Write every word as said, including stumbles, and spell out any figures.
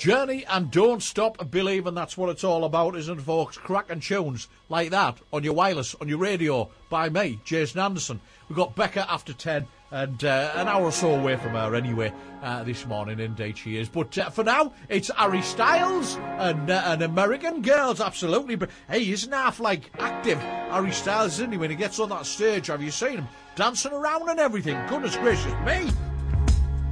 Journey and Don't Stop Believing, that's what it's all about, isn't it, folks? Cracking tunes like that on your wireless, on your radio, by me, Jason Anderson. We've got Becca after ten, and uh, an hour or so away from her anyway uh, this morning, indeed she is. But uh, for now, it's Harry Styles and, uh, and American Girls, absolutely. But hey, isn't half like active Harry Styles, isn't he, when he gets on that stage? Have you seen him dancing around and everything? Goodness gracious me!